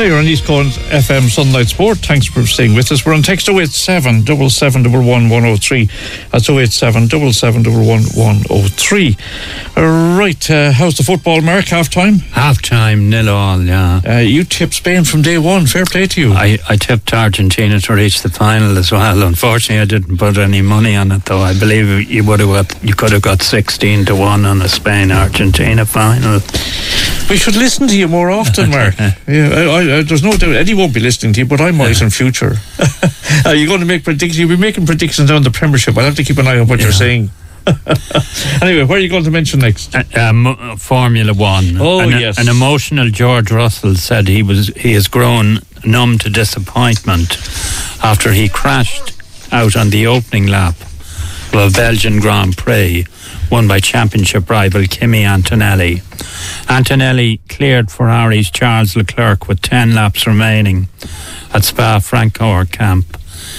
you're on East Coast FM Sunlight Sport. Thanks for staying with us. We're on text 087 7711 103. That's 087 7711 103. Right, how's the football, Mark? Half time? Half time, 0-0, yeah. You tipped Spain from day one. Fair play to you. I tipped Argentina to reach the final as well. Unfortunately, I didn't put any money on it, though. I believe you could have got 16-1 on a Spain-Argentina final. We should listen to you more often, Mark. Yeah, there's no doubt Eddie won't be listening to you, but I might in future. Are you going to make predictions? You'll be making predictions on the Premiership. I'll have to keep an eye on what you're saying. Anyway, where are you going to mention next? Formula One. Yes. An emotional George Russell said he has grown numb to disappointment after he crashed out on the opening lap of a Belgian Grand Prix won by championship rival Kimi Antonelli. Antonelli cleared Ferrari's Charles Leclerc with 10 laps remaining at Spa-Francorchamps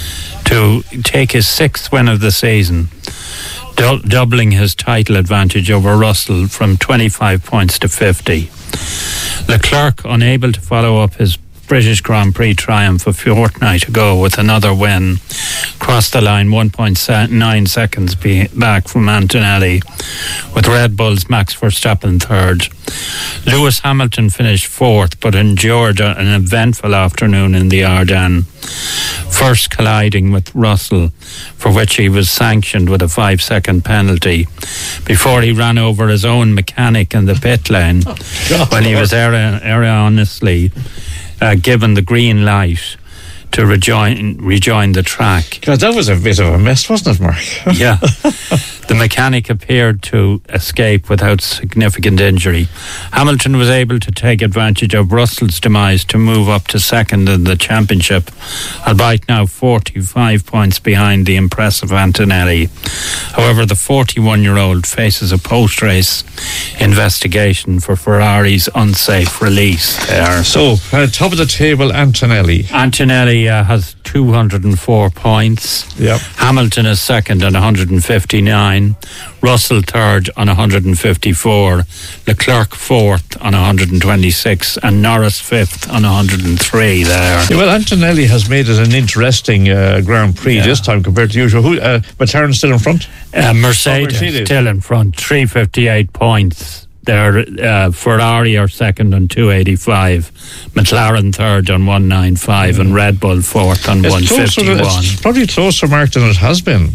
to take his 6th win of the season, doubling his title advantage over Russell from 25 points to 50. Leclerc, unable to follow up his British Grand Prix triumph a fortnight ago with another win, crossed the line 1.9 seconds back from Antonelli, with Red Bull's Max Verstappen third. Lewis Hamilton finished fourth, but endured an eventful afternoon in the Ardennes, first colliding with Russell, for which he was sanctioned with a 5-second penalty, before he ran over his own mechanic in the pit lane when he was erroneously given the green light to rejoin the track. God, that was a bit of a mess, wasn't it, Mark? Yeah. The mechanic appeared to escape without significant injury. Hamilton was able to take advantage of Russell's demise to move up to second in the championship, albeit now 45 points behind the impressive Antonelli. However, the 41-year-old faces a post-race investigation for Ferrari's unsafe release there. So, top of the table, Antonelli. Antonelli has 204 points. Yep. Hamilton is second on 159. Russell third on 154. Leclerc fourth on 126. And Norris fifth on 103 there. Yeah, well, Antonelli has made it an interesting Grand Prix this time compared to usual. McLaren still in front? Mercedes still in front. 358 points. They're Ferrari are second on 285, McLaren third on 195, and Red Bull fourth on 151. It's probably closer, Mark, than it has been.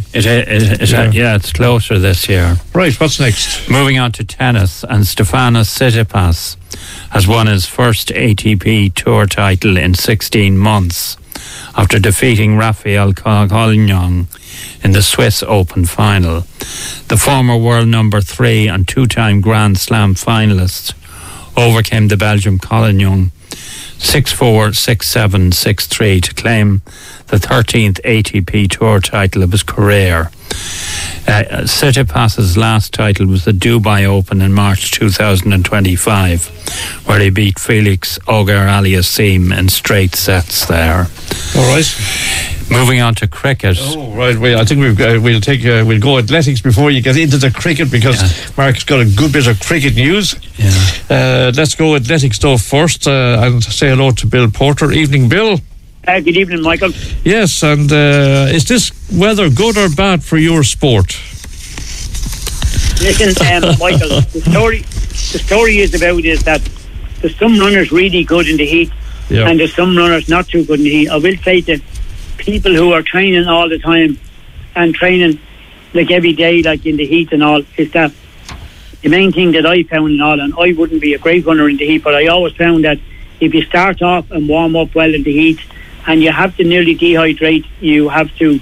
It's closer this year. Right, what's next? Moving on to tennis, and Stefanos Tsitsipas has won his first ATP Tour title in 16 months after defeating Rafael Collignon in the Swiss Open final. The former world number 3 and 2-time Grand Slam finalist overcame the Belgian Collignon 6-4, 6-7, 6-3 to claim the 13th ATP Tour title of his career. Tsitsipas's last title was the Dubai Open in March 2025, where he beat Felix Auger-Aliassime in straight sets there. All right. Moving on to cricket. Oh, right. Well, I think we'll go athletics before you get into the cricket, because Mark's got a good bit of cricket news. Yeah. Let's go athletics stuff first and say hello to Bill Porter. Evening, Bill. Good evening, Michael. Yes, and is this weather good or bad for your sport? Listen, Michael, the story is that there's some runners really good in the heat, and there's some runners not too good in the heat. I will say that people who are training all the time and training like every day, like in the heat and all, is that the main thing that I found and all, and I wouldn't be a great runner in the heat, but I always found that if you start off and warm up well in the heat, and you have to nearly dehydrate, you have to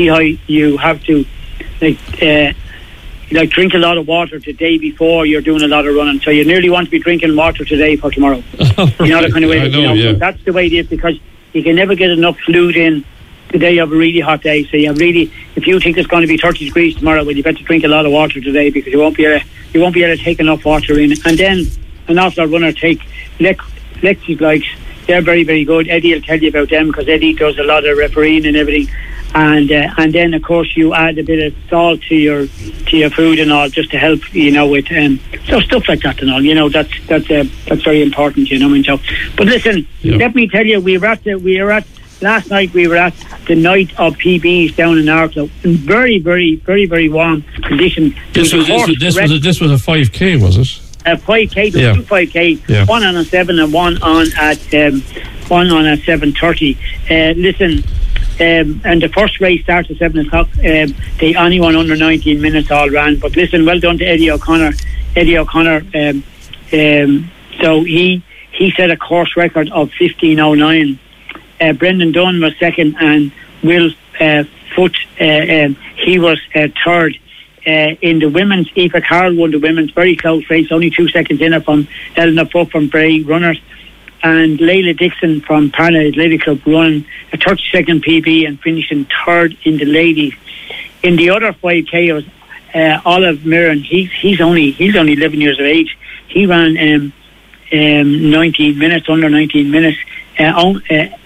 like drink a lot of water the day before you're doing a lot of running. So you nearly want to be drinking water today for tomorrow. You know the kind of way. So that's the way it is, because you can never get enough fluid in the day of a really hot day. So you really, if you think it's going to be 30 degrees tomorrow, well, you better drink a lot of water today, because you won't be able to take enough water in. And then an awful runner take Lexi Bikes. They're very, very good. Eddie will tell you about them, because Eddie does a lot of refereeing and everything. and then of course you add a bit of salt to your food and all, just to help, with so stuff like that and all. That's very important, So, but listen, let me tell you, last night we were at the night of PBs down in Arklow in very, very, very, very warm conditions. This was a 5K, was it? A 5K, there were 2 5K, one on a 7 and one on at 7:30. Listen, and the first race starts at 7 o'clock. They only won under 19 minutes all ran. But listen, well done to Eddie O'Connor. So he set a course record of 15:09. Brendan Dunn was second, and Will Foot, he was third. In the women's, Aoife Carroll won the women's, very close race, only 2 seconds in it from Eleanor Foot from Bray Runners, and Layla Dixon from Parnell Lady Club won a 30-second PB and finishing third in the ladies. In the other 5K, it was Olive Mirren. He's only 11 years of age. He ran 19 minutes, under 19 minutes. As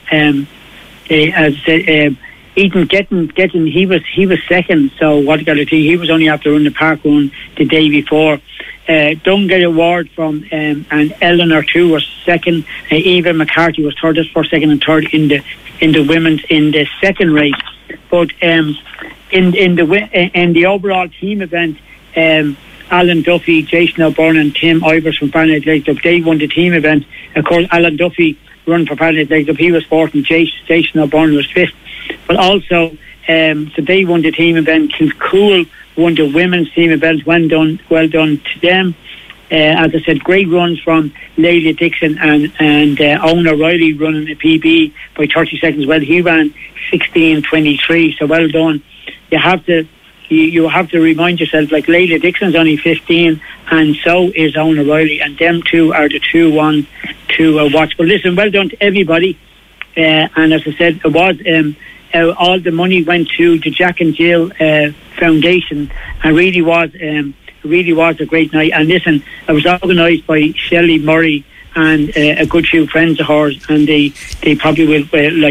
I said, Ethan Getton, he was second. So what got to think? He was only after running the park run the day before. Dunga Award from and Eleanor too was second. Eva McCarthy was third. That's first, second, and third in the women's in the second race. But in the overall team event, Alan Duffy, Jason O'Byrne, and Tim Ivers from Parnell Lake Club, they won the team event. Of course, Alan Duffy run for Parnell Lake Club. He was fourth, and Jason O'Byrne was fifth. But also, so they won the team event. Kilcool won the women's team event. Well done to them. As I said, great runs from Leila Dixon and Owen O'Reilly running a PB by 30 seconds. Well, he ran 16:23, so well done. You have to remind yourself, like Leila Dixon's only 15, and so is Owen O'Reilly, and them two are the two ones to watch. But listen, well done to everybody. And as I said, it was all the money went to the Jack and Jill Foundation, and really was a great night. And listen, it was organised by Shelley Murray and a good few friends of hers, and they probably will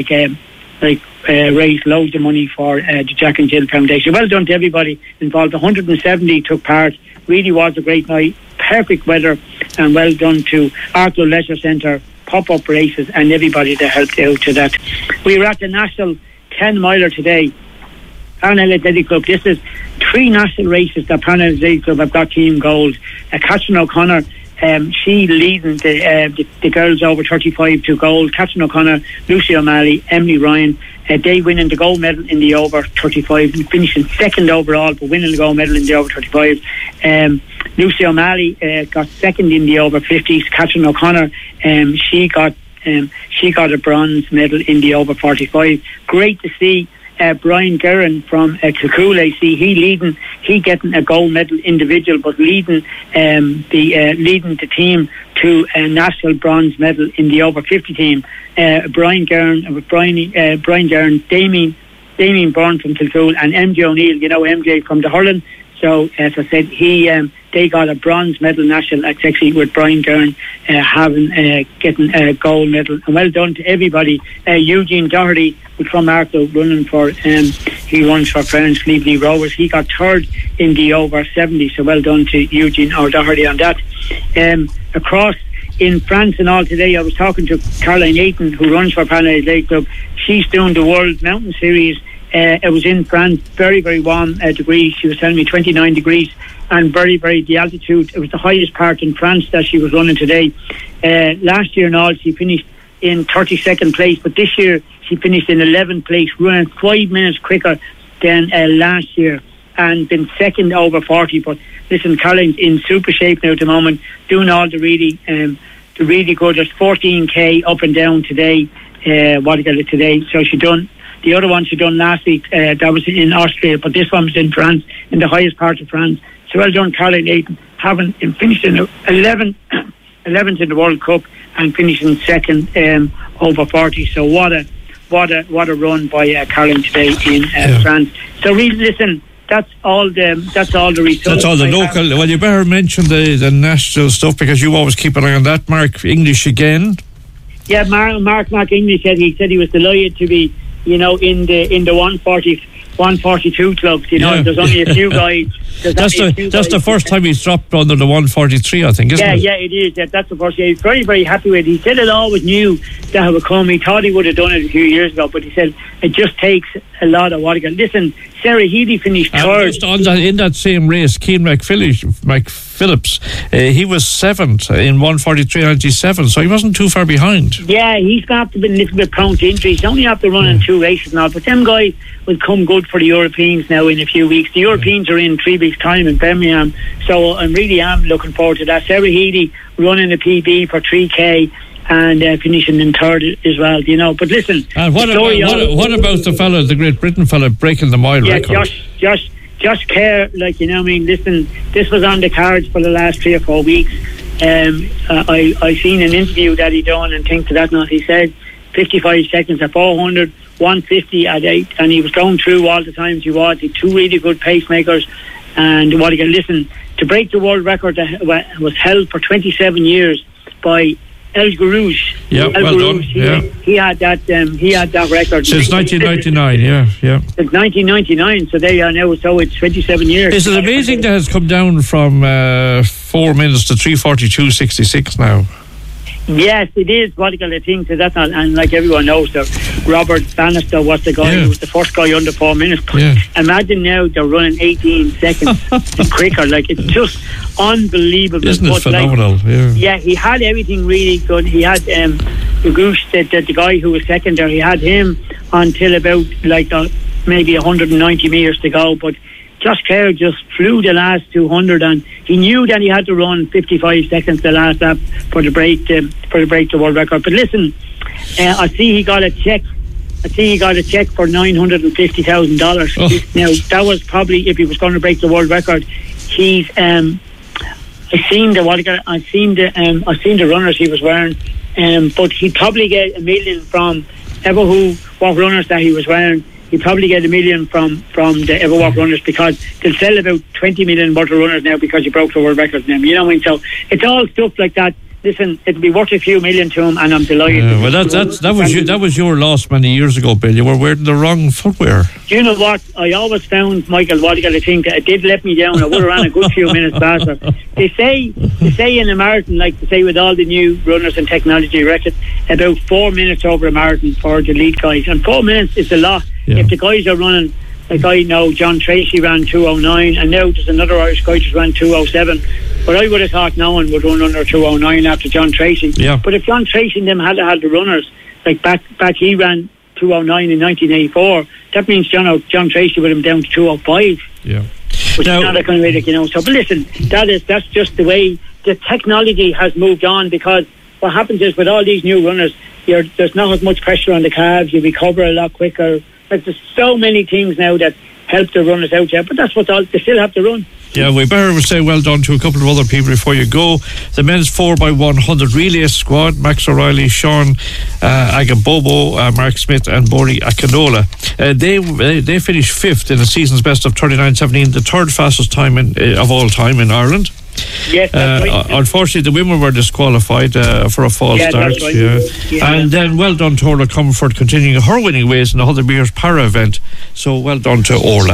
raise loads of money for the Jack and Jill Foundation. Well done to everybody involved. 170 took part. Really was a great night. Perfect weather, and well done to Arklow Leisure Centre, pop-up races, and everybody that helped out to that. We were at the National 10 miler today. Parnell Athletic Club. This is 3 national races that Parnell Athletic Club have got team gold. Catherine O'Connor, she leading the girls over 35 to gold. Catherine O'Connor, Lucy O'Malley, Emily Ryan, they winning the gold medal in the over 35 and finishing second overall, but winning the gold medal in the over 35. Lucy O'Malley got second in the over 50s. Catherine O'Connor, she got a bronze medal in the over 45. Great to see Brian Guerin from Kilcool AC. He getting a gold medal individual, but leading the team to a national bronze medal in the over 50 team. Brian Guerin, Damien Byrne from Kilcool, and MJ O'Neill. MJ from the hurling. So as I said, they got a bronze medal national, actually, with Brian Guerin getting a gold medal. And well done to everybody. Eugene Doherty from Arklow running for he runs for Friends Cleveland Rovers. He got third in the over 70. So well done to Eugene Doherty on that. Across in France and all today, I was talking to Caroline Ayton, who runs for Parnell Lake Club. She's doing the World Mountain Series. It was in France, very, very warm degrees. She was telling me 29 degrees, and very, very, the altitude. It was the highest part in France that she was running today. Last year and all, she finished in 32nd place, but this year she finished in 11th place, running 5 minutes quicker than last year, and been second over 40. But listen, Caroline's in super shape now at the moment, doing all the really good. There's 14k up and down today. Today? So she done. The other one she done last week, that was in Austria, but this one was in France, in the highest part of France. So well done, Caroline Ayton, having finished in 11th in the World Cup and finishing second over 40. So what a run by Caroline today in France. So really, listen, that's all the results. That's all the local. Well, you better mention the national stuff, because you always keep an eye on that. Mark English again. Yeah, Mark English said he was delighted to be in the 142 clubs. There's only a few guys. That's the first time he's dropped under the 143, I think, isn't it? Yeah, it is. That's the first. He's very, very happy with it. He said it always knew that it would come. He thought he would have done it a few years ago, but he said it just takes a lot of what. Listen, Sarah Healy finished third. In that same race, Keane McPhillips, he was 7th in 143.97, so he wasn't too far behind. Yeah, he's got to be a little bit prone to injuries. He's only after running 2 races now, but them guys will come good for the Europeans now in a few weeks. The Europeans are in 3 weeks' time in Birmingham, so I really am looking forward to that. Sarah Healy running a PB for 3K and finishing in third as well, But listen, and what about the Great Britain fella breaking the mile record? Josh Kerr, listen, this was on the cards for the last 3 or 4 weeks. I seen an interview that he done and think to that night. He said 55 seconds at 400, 150 at 8, and he was going through all the times he was. He had 2 really good pacemakers, and listen, to break the world record that was held for 27 years by El Gurouj. Yeah, well done. He had that record since 1999. Yeah. Since 1999. So there you are now. So it's 27 years. Is it amazing that has come down from 4 minutes to 3:42.66 now? Yes, it is. I think that's not, and like everyone knows, that Robert Bannister was the guy who was the first guy under 4 minutes. Imagine now they're running 18 seconds quicker. It's just unbelievable. Isn't it phenomenal? He had everything really good. He had the Goose, the guy who was second there. He had him until about maybe 190 meters to go, but Josh Kerr just flew the last 200, and he knew that he had to run 55 seconds the last lap for the break the world record. But listen, I see he got a check. For $950,000. Now that was probably if he was going to break the world record. He's I seen the runners he was wearing, but he'd probably get $1 million from what runners that he was wearing. He'd probably get $1 million from the Everwalk runners, because they'll sell about 20 million worth of runners now because he broke the world record now. So it's all stuff like that. Listen, it'll be worth a few million to him, and I'm delighted. Well, that was your loss many years ago, Bill. You were wearing the wrong footwear. Do you know what? I always found, Michael, I think it did let me down. I would have ran a good few minutes faster. They say in a marathon, like they say with all the new runners and technology, record about 4 minutes over a marathon for the elite guys, and 4 minutes is a lot. If the guys are running, like I know John Tracy ran 2:09, and now there's another Irish guy just ran 2:07. But I would have thought no one would run under 2:09 after John Tracy. Yeah. But if John Tracy and them had the runners, like back he ran 2:09 in 1984, that means John Tracy would have been down to 2:05. Yeah. Which is not a kind of So, but listen, that's just the way the technology has moved on, because what happens is with all these new runners, there's not as much pressure on the calves. You recover a lot quicker. There's so many things now that help the runners out there, but that's they still have to run. Yeah, we better say well done to a couple of other people before you go. The men's 4x100 relay squad: Max O'Reilly, Sean Agabobo, Mark Smith and Bori Akinola. They finished 5th in the season's best of 39.17, the third fastest time of all time in Ireland. Yes, that's right. Unfortunately, the women were disqualified for a false start. That's right. And then well done to Orla Comerford, continuing her winning ways in the 100 metres para event. So well done to Orla.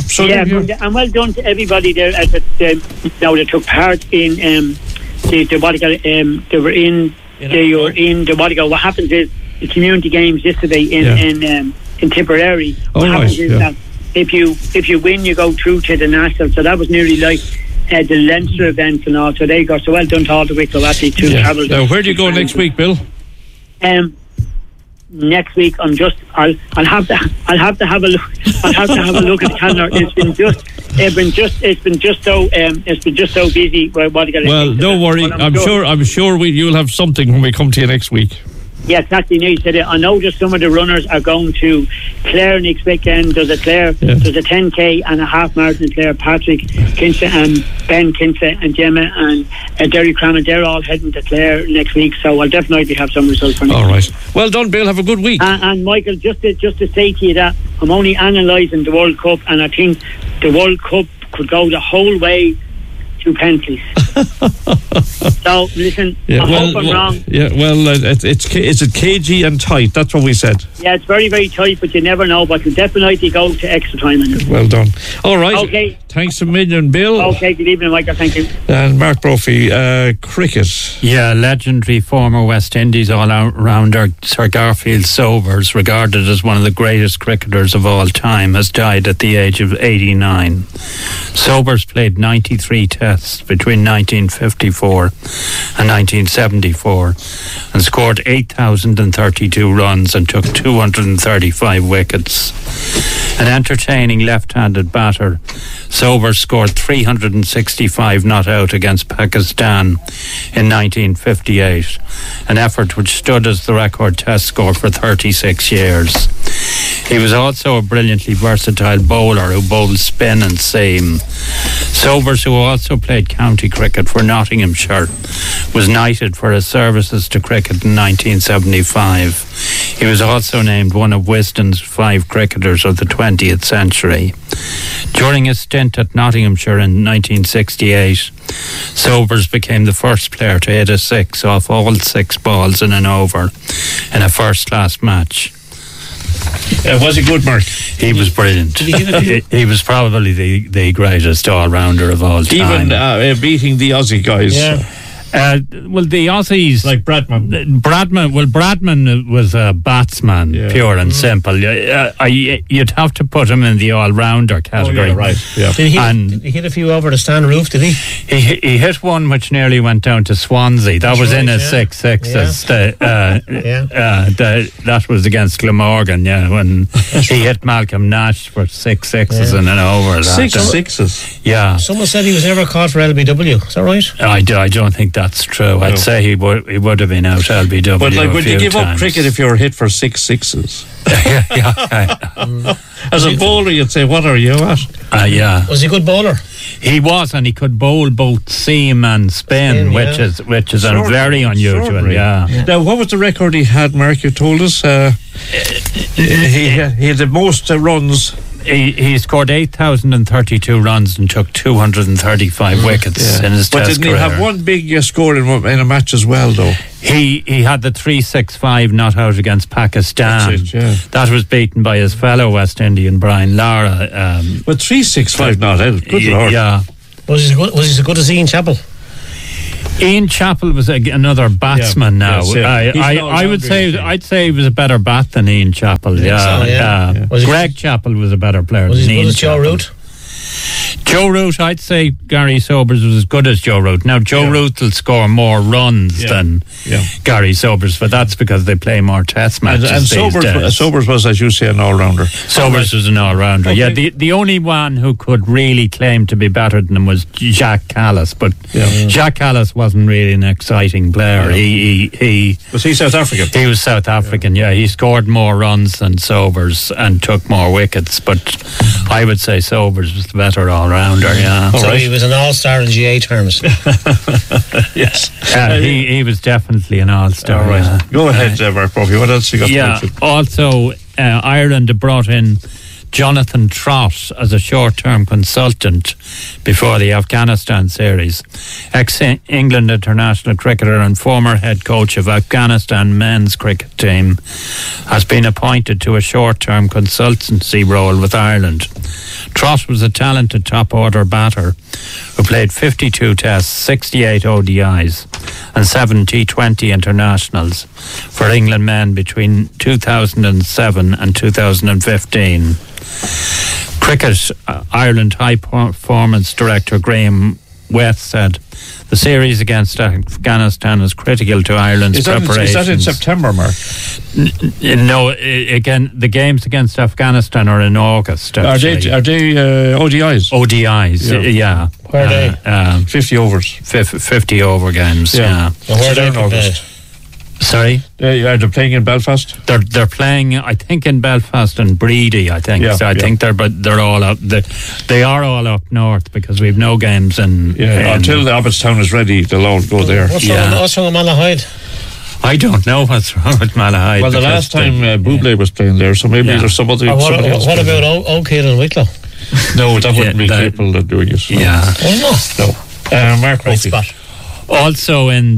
And well done to everybody there that took part in the Bodigal. They were in the Bodigal. What happens is the community games yesterday in Tipperary. What happens is that if you win, you go through to the national. So that was nearly like the Leinster events and all. So there you go. So well done to all the Wicklow athletes who travelled. Now, where do you go next week, Bill? Next week, I'll have to have a look. I'll have to have a look at the calendar. It's been just so busy. Well, don't worry. I'm sure you'll have something when we come to you next week. Yeah, exactly. I know that some of the runners are going to Clare next weekend. There's a 10k and a half marathon Clare. Patrick Kinsey and Ben Kinsey and Gemma and Derry Crammond, they're all heading to Clare next week. So I'll definitely have some results for next week. All right. Well done, Bill. Have a good week. And Michael, just to say to you that I'm only analysing the World Cup, and I think the World Cup could go the whole way to penalties. So listen, I hope I'm wrong. Yeah, well, is it kg and tight? That's what we said. Yeah, it's very, very tight, but you never know. But you definitely go to extra time in it. Well done. All right. Okay. Thanks a million, Bill. Okay, good evening, Michael. Thank you. And Mark Brophy, cricket. Yeah, legendary former West Indies all-rounder Sir Garfield Sobers, regarded as one of the greatest cricketers of all time, has died at the age of 89. Sobers played 93 tests between 1954 and 1974 and scored 8,032 runs and took 235 wickets. An entertaining left-handed batter, Sobers scored 365 not out against Pakistan in 1958, an effort which stood as the record test score for 36 years. He was also a brilliantly versatile bowler who bowled spin and seam. Sobers, who also played county cricket for Nottinghamshire, was knighted for his services to cricket in 1975. He was also named one of Wisden's 5 cricketers of the 20th century. During his stint at Nottinghamshire in 1968, Sobers became the first player to hit a 6 off all 6 balls in an over in a first-class match. Was he good, Mark? He was brilliant. He was probably the greatest all-rounder of all time. Even beating the Aussie guys. Yeah. Well, the Aussies, like Bradman. Bradman was a batsman, pure and simple. You'd have to put him in the all-rounder category. Oh, yeah, right. Yeah. Did he hit a few over the stand roof? Did he? He hit one which nearly went down to Swansea. That was in his 6-6s. That was against Glamorgan. Yeah, when he hit Malcolm Nash for 6-6s in an over. 6-6s. Yeah. Someone said he was never caught for LBW. Is that right? I don't think that's true. I'd say he would have been out LBW. But would you give up cricket if you were hit for 6-6s? Yeah. As a bowler, you'd say, "What are you at?" Yeah. Was he a good bowler? He was, and he could bowl both seam and spin, which is very unusual. Yeah. Now, what was the record he had, Mark? You told us he had the most runs. He scored 8,032 runs and took 235 wickets in his test career. But didn't he have one big score in a match as well, though? He had the 365 not out against Pakistan. That's it, yeah. That was beaten by his fellow West Indian Brian Lara. But 365 not out. Good Lord. Yeah. Was he as good as Ian Chappell? Ian Chappell was another batsman now. Yes, I'd say he was a better bat than Ian Chappell. Greg Chappell was a better player than Ian Chappell. Joe Root? Joe Root, I'd say Gary Sobers was as good as Joe Root. Now, Joe Root will score more runs than Gary Sobers, but that's because they play more test matches. And Sobers was, as you say, an all-rounder. Sobers was an all-rounder. Okay. Yeah, the only one who could really claim to be better than him was Jacques Callis, but Jacques Callis wasn't really an exciting player. Was he South African? He was South African, yeah. He scored more runs than Sobers and took more wickets, but I would say Sobers was the better all-rounder, yeah. So he was an all-star in GA terms. Yes. He was definitely an all-star. All right. Go ahead, Mark Brophy. What else you got to mention? Also, Ireland brought in Jonathan Trott as a short-term consultant before the Afghanistan series. Ex-England international cricketer and former head coach of Afghanistan men's cricket team has been appointed to a short-term consultancy role with Ireland. Trott was a talented top-order batter who played 52 tests, 68 ODIs and 7 T20 internationals for England men between 2007 and 2015. Cricket Ireland High Performance Director Graham West said the series against Afghanistan is critical to Ireland's preparations. Is that in September, Mark? No, again, the games against Afghanistan are in August. Are they ODIs? ODIs, yeah. Where are they? 50 overs. 50 over games, yeah. Where are they in August? Sorry? Are they playing in Belfast? They're playing, I think, in Belfast and Breedy, I think. I think they're all up. They are all up north because we've no games in... until the Abbottstown is ready, they'll all go there. What's wrong with Malahide? I don't know what's wrong with Malahide. Well, the last time Bublé was playing there, so maybe there's somebody else. What about O'Keefe and Wicklow? No, that wouldn't be capable of doing it. Yeah. No. Mark Brophy. Also in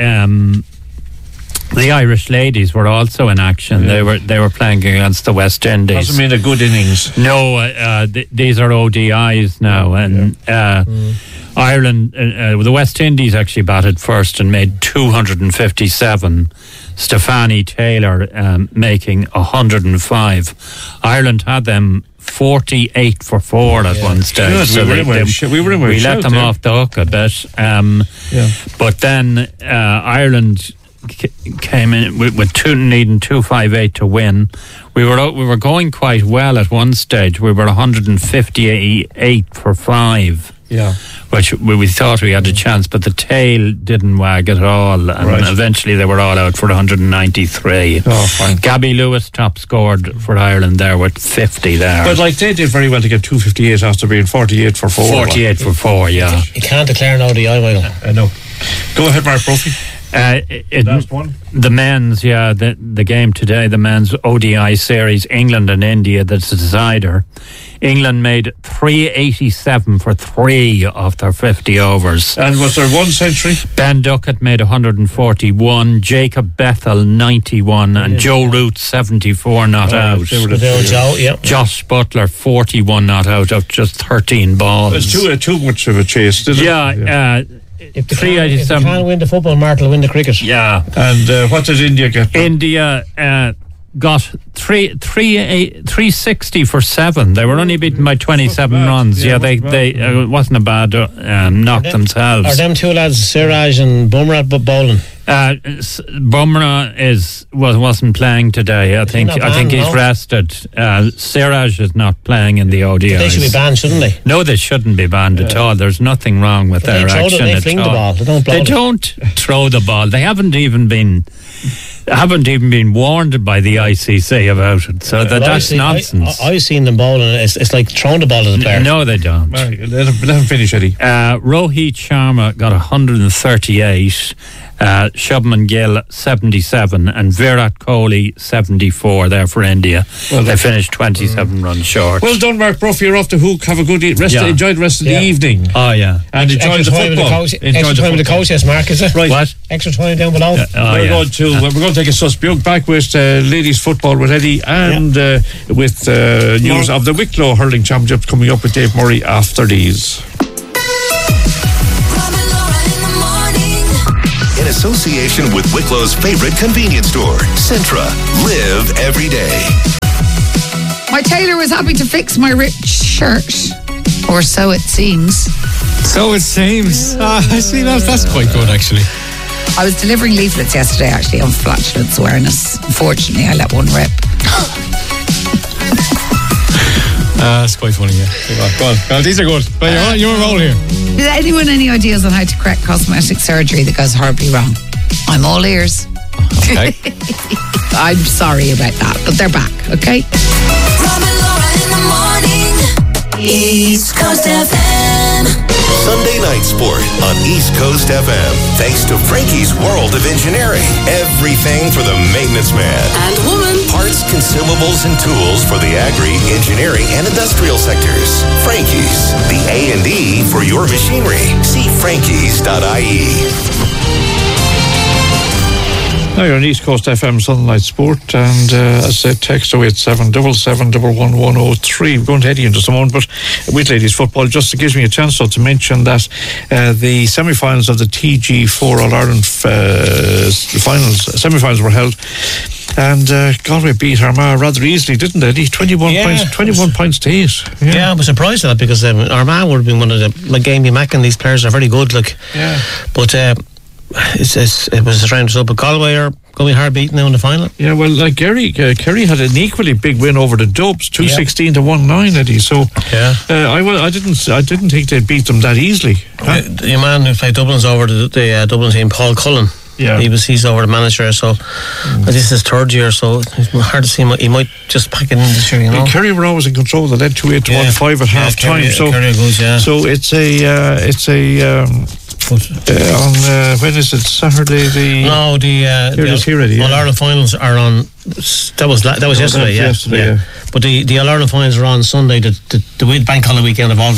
the Irish ladies were also in action. Yeah. They were playing against the West Indies. Doesn't mean a good innings. No, these are ODIs now, and Ireland, the West Indies actually batted first and made 257. Stefani Taylor making 105. Ireland had them 48 for 4 at one stage. Yeah, so we let them off the hook a bit. But then Ireland came in with needing 258 to win. We were going quite well at one stage. We were 158 for 5. Yeah, which we thought we had a chance, but the tail didn't wag at all, and eventually they were all out for 193. Oh, fine. Gabby Lewis top scored for Ireland there with 50 there. But like they did very well to get 258 after being 48 for 4. 48 for 4, yeah. You can't declare an ODI, Michael. I know. Go ahead, Mark Brophy. Last one. The men's, the game today, the men's ODI series, England and India, that's the decider. England made 387 for 3 of their 50 overs. And was there one century? Ben Duckett made 141, Jacob Bethel 91, and Joe Root 74 not out. Josh Butler 41 not out of just 13 balls. It's too much of a chase, didn't it? If they can't win the football, Mark will win the cricket. Yeah. And what did India get? India got 360 for 7. They were only beaten by 27 runs. Yeah, they it wasn't a bad knock themselves. Are them two lads, Siraj and Bumrah, bowling? Bumrah wasn't playing today. I think he's rested. Siraj is not playing in the ODIs. They should be banned, shouldn't they? No, they shouldn't be banned at all. There's nothing wrong with their action. They fling the ball. They don't throw the ball. They haven't even been warned by the ICC about it. So that's nonsense. I've seen them bowling. It's like throwing the ball to the player. No, they don't. Right, let him finish, Eddie. Rohit Sharma got 138. Shubman Gill 77 and Virat Kohli 74 there for India. Well, they finished 27 runs short. Well done, Mark Brophy. You're off the hook. Have a good enjoy the rest of the evening. Oh yeah, and enjoy the football. Extra time with the coach, yes, Mark, is it? Right. What? Extra time down below. We're going to take a suspect back with ladies football with Eddie and with news of the Wicklow Hurling Championships coming up with Dave Murray after these. In association with Wicklow's favorite convenience store, Centra. Live every day. My tailor was happy to fix my ripped shirt, or so it seems. So it seems. I see that's quite good, actually. I was delivering leaflets yesterday, actually, on flatulence awareness. Unfortunately, I let one rip. That's quite funny, yeah. Go on. These are good. But you're on a roll here. Does anyone any ideas on how to correct cosmetic surgery that goes horribly wrong? I'm all ears. Okay. I'm sorry about that, but they're back, okay? Rob and Laura in the morning. East Coast FM. Sunday Night Sport on East Coast FM. Thanks to Frankie's World of Engineering. Everything for the maintenance man. And woman. Parts, consumables, and tools for the agri, engineering, and industrial sectors. Frankie's, the A&E for your machinery. See frankies.ie. Now you're on East Coast FM Sunlight Sport, and as I said, text 08777111003. We're going to Eddie in just a moment, but with ladies football, just gives me a chance to mention that the semi-finals of the TG4 All-Ireland semi-finals were held, and Galway beat Armagh rather easily, didn't they, Eddie? 21 points to 8. Yeah, I was surprised at that, because Armagh would have been one of the, like Gamey Mack, and these players are very good, but it was a strange result, but Galway are going to be hard beaten now in the final. Yeah, well, like Kerry had an equally big win over the Dubs, 216 to 1-9, Eddie. So I didn't think they'd beat them that easily. The man who played Dublin's over the Dublin team, Paul Cullen. Yeah, he's over the manager. So this is his third year, so it's hard to see him. He might just pack it in this year, you know. Kerry were always in control. They led 2-8 to 1-5 at half time. So Kerry goes, so it's a. On when is it? Saturday? The All-Ireland finals are on. That was yesterday. Yeah. But the All-Ireland finals are on Sunday, the bank holiday weekend of August.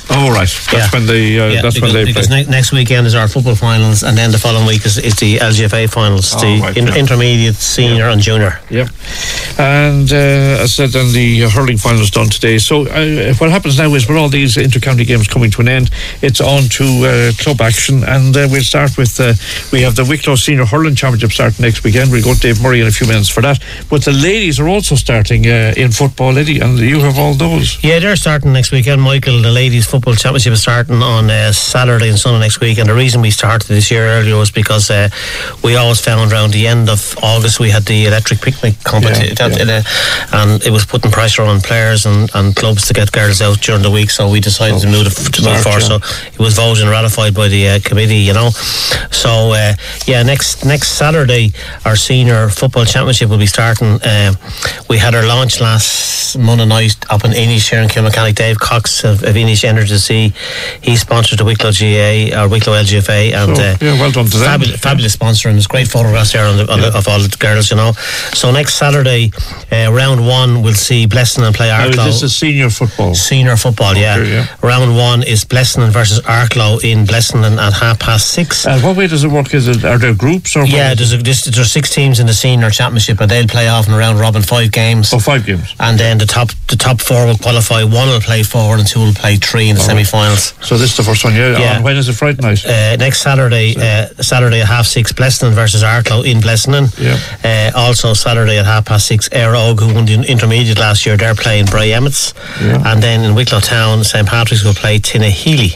Oh, right. That's when they play. Because next weekend is our football finals, and then the following week is the LGFA finals, intermediate, senior, and junior. Yep. And as I said, then the hurling final is done today. So what happens now is, with all these inter-county games coming to an end, it's on to club action, and we'll start with we have the Wicklow Senior Hurling Championship starting next weekend. We'll go to Dave Murray in a few minutes for that. But the ladies are also starting in football, Eddie, and you have all those. Yeah, they're starting next weekend, Michael. The ladies football championship is starting on Saturday and Sunday next week, and the reason we started this year earlier was because we always found around the end of August we had the electric picnic competition, and it was putting pressure on players and clubs to get girls out during the week, so we decided to move forward. So it was voted and ratified by the committee, you know. So next Saturday our senior football championship will be starting. We had our launch last Monday night up in Inish here in Kilmacallie. Dave Cox of Inish Energy Sea, he sponsored the Wicklow GA or Wicklow LGFA, and well done to them. Fabulous sponsor, and there's great photographs there of all the girls, you know. So next Saturday, round 1 we'll see Blessing play Arklow. This is senior football. Senior football, yeah. Round 1 is Blessing versus Arklow in Blessing at 6:30. What way does it work? Are there groups or? Yeah, there's 6 teams in the senior championship, and they'll play off in a round robin 5 games. Oh, 5 games. And then the top 4 will qualify. 1 will play forward and 2 will play 3 in the semi-finals. So this is the first one, yeah. When is it? Friday night? Next Saturday at 6:30, Blessing versus Arklow in Blessing. Yeah. Also Saturday at 6:30, Éire Óg, who won the intermediate last year, they're playing Bray Emmets. And then in Wicklow Town, St. Patrick's will play Tinnahealy.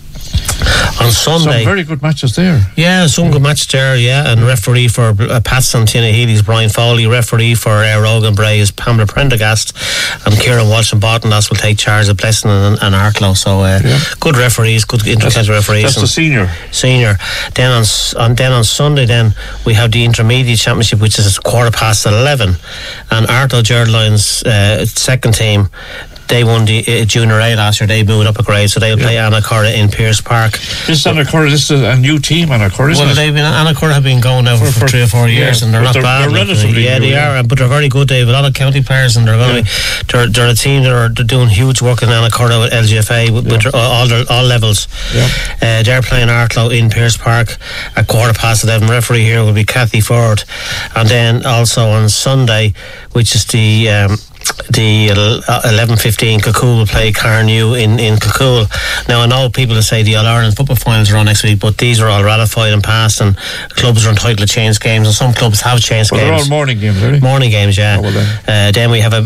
On Sunday, some very good matches there. Yeah, some good matches there. Yeah, and referee for Patson Tinnahealy is Brian Foley. Referee for Éire Óg and Bray is Pamela Prendergast, and Kieran Walsh and Bottomlass will take charge of Blessing and Arklow. So good referees, good inter-county referees. That's the senior. Then on Sunday, then we have the intermediate championship, which is 11:15, and Arklow Geraldines second team. They won the Junior A last year. They moved up a grade, so they'll play Annacurra in Pierce Park. This is a new team, Annacurra, isn't it? Annacurra have been going now for 3 or 4 years, and they're not bad. They're relatively new, they are, but they're very good. They have a lot of county players, and they're going to be. They're a team that are doing huge work in Annacurra with LGFA with all levels. They're playing Arklow in Pierce Park at 11:15. Referee here will be Kathy Ford, and then also on Sunday, which is the 11:15, Kilcoole will play Carnew in Kilcoole. Now I know people that say the All-Ireland football finals are on next week, but these are all ratified and passed, and clubs are entitled to change games, and some clubs have changed games. They're all morning games, really? Morning games, yeah. Then we have a